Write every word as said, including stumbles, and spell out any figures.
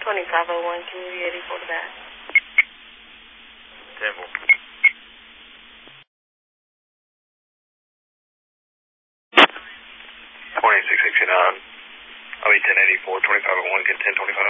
twenty-five oh one, can you be ready for that? Temple. twenty-six sixty-nine. I'll be ten eighty-four, twenty-five oh one, get ten twenty-five.